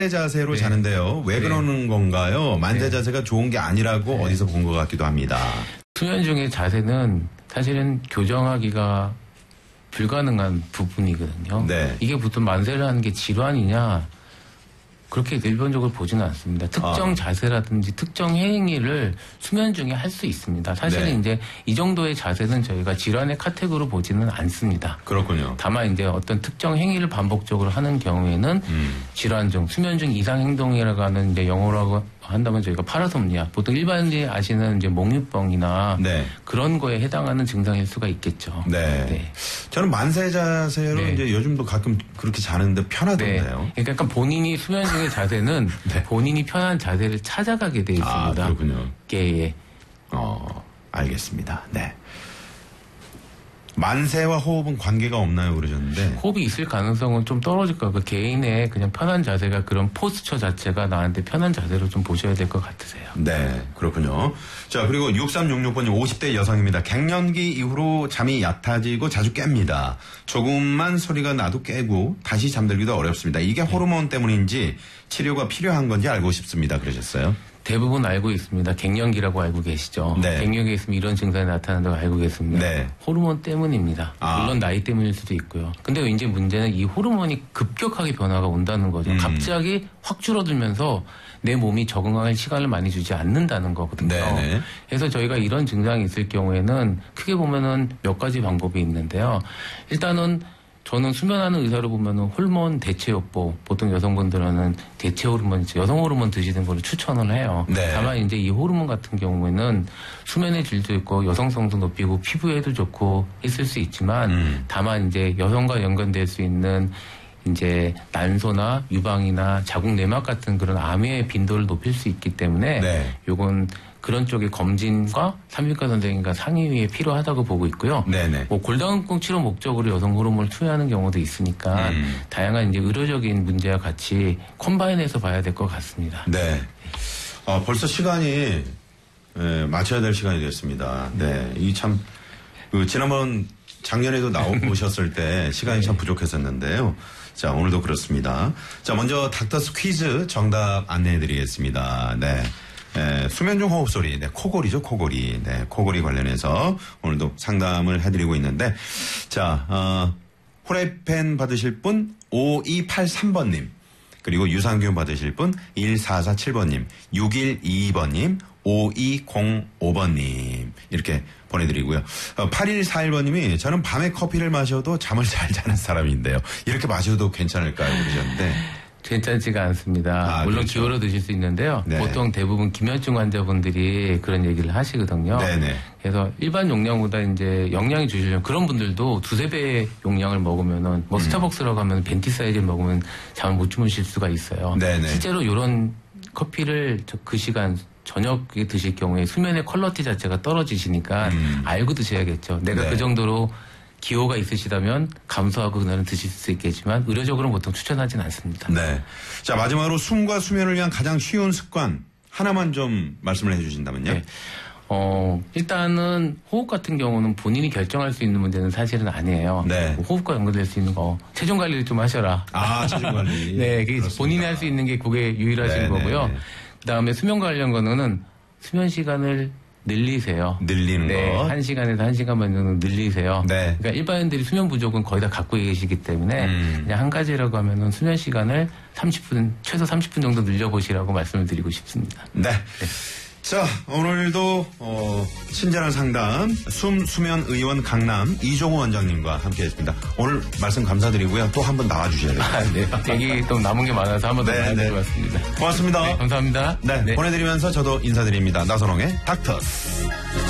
자세로 자는데요. 왜 그러는 건가요? 만세 자세가 좋은 게 아니라고 어디서 본 것 같기도 합니다. 수면 중의 자세는 사실은 교정하기가 불가능한 부분이거든요. 네. 이게 보통 만세를 하는 게 질환이냐 그렇게 일반적으로 보지는 않습니다. 특정 자세라든지 특정 행위를 수면 중에 할 수 있습니다. 사실은 이제 이 정도의 자세는 저희가 질환의 카테고리로 보지는 않습니다. 그렇군요. 다만 이제 어떤 특정 행위를 반복적으로 하는 경우에는 질환 중, 수면 중 이상 행동이라고 하는 이제 영어라고 한다면 저희가 파라솜니아, 보통 일반인들이 아시는 이제 목류병이나 그런 거에 해당하는 증상일 수가 있겠죠. 네. 저는 만세 자세로 이제 요즘도 가끔 그렇게 자는데 편하던데요. 그러니까 약간 본인이 수면 중의 자세는 본인이 편한 자세를 찾아가게 돼 있습니다. 아, 그렇군요. 예. 알겠습니다. 네. 만세와 호흡은 관계가 없나요? 그러셨는데. 호흡이 있을 가능성은 좀 떨어질 거예요. 그 개인의 그냥 편한 자세가 그런 포스처 자체가 나한테 편한 자세로 좀 보셔야 될 것 같으세요. 네, 그렇군요. 자, 그리고 6366번님 50대 여성입니다. 갱년기 이후로 잠이 얕아지고 자주 깹니다. 조금만 소리가 나도 깨고 다시 잠들기도 어렵습니다. 이게 호르몬 때문인지 치료가 필요한 건지 알고 싶습니다. 그러셨어요? 대부분 알고 있습니다. 갱년기라고 알고 계시죠. 갱년기에 있으면 이런 증상이 나타난다고 알고 계십니다. 호르몬 때문입니다. 물론 나이 때문일 수도 있고요. 근데 이제 문제는 이 호르몬이 급격하게 변화가 온다는 거죠. 갑자기 확 줄어들면서 내 몸이 적응할 시간을 많이 주지 않는다는 거거든요. 그래서 저희가 이런 증상이 있을 경우에는 크게 보면은 몇 가지 방법이 있는데요. 일단은 저는 수면하는 의사를 보면은 호르몬 대체요법, 보통 여성분들은 대체 호르몬, 여성 호르몬 드시는 걸 추천을 해요. 다만 이제 이 호르몬 같은 경우에는 수면의 질도 있고 여성성도 높이고 피부에도 좋고 있을 수 있지만 다만 이제 여성과 연관될 수 있는 이제 난소나 유방이나 자궁 내막 같은 그런 암의 빈도를 높일 수 있기 때문에 요건 그런 쪽의 검진과 산부인과 선생님과 상의에 필요하다고 보고 있고요. 뭐 골다공증 치료 목적으로 여성 호르몬을 투여하는 경우도 있으니까 다양한 이제 의료적인 문제와 같이 콤바인해서 봐야 될 것 같습니다. 벌써 시간이 맞춰야 될 시간이 됐습니다. 이 참 지난번 작년에도 오셨을 때 시간이 참 부족했었는데요. 자, 오늘도 그렇습니다. 자, 먼저 닥터스 퀴즈 정답 안내해드리겠습니다. 수면 중 호흡 소리, 코골이죠, 코골이. 코골이 관련해서 오늘도 상담을 해드리고 있는데, 자, 후라이팬 받으실 분 5283번님, 그리고 유산균 받으실 분 1447번님, 6122번님, 5205번님, 이렇게 보내드리고요. 8141번님이 저는 밤에 커피를 마셔도 잠을 잘 자는 사람인데요. 이렇게 마셔도 괜찮을까요? 그러셨는데. 괜찮지가 않습니다. 물론 기호로 드실 수 있는데요. 보통 대부분 기면증 환자분들이 그런 얘기를 하시거든요. 그래서 일반 용량보다 이제 영양이 주시려면 그런 분들도 두세 배의 용량을 먹으면은 뭐 스타벅스라고 하면 벤티 사이즈를 먹으면 잠을 못 주무실 수가 있어요. 실제로 이런 커피를 그 시간 저녁에 드실 경우에 수면의 퀄리티 자체가 떨어지시니까 알고 드셔야겠죠. 내가 그 정도로 기호가 있으시다면 감소하고 그날은 드실 수 있겠지만 의료적으로는 보통 추천하진 않습니다. 자, 마지막으로 숨과 수면을 위한 가장 쉬운 습관 하나만 좀 말씀을 해주신다면요. 일단은 호흡 같은 경우는 본인이 결정할 수 있는 문제는 사실은 아니에요. 호흡과 연관될 수 있는 거 체중 관리를 좀 하셔라. 체중 관리. 그게 본인이 할 수 있는 게 그게 유일하신 거고요. 그다음에 수면 관련 거는 수면 시간을 늘리세요. 늘리는 거. 1시간에서 1시간만 정도 늘리세요. 그러니까 일반인들이 수면 부족은 거의 다 갖고 계시기 때문에 그냥 한 가지라고 하면은 수면 시간을 30분, 최소 30분 정도 늘려보시라고 말씀을 드리고 싶습니다. 자, 오늘도 친절한 상담 수면 의원 강남 이종호 원장님과 함께했습니다. 오늘 말씀 감사드리고요. 또 한 번 나와주셔야 돼요. 얘기 또 남은 게 많아서 한 번 더 나와드리겠습니다. 고맙습니다. 감사합니다. 보내드리면서 저도 인사드립니다. 나선홍의 닥터스.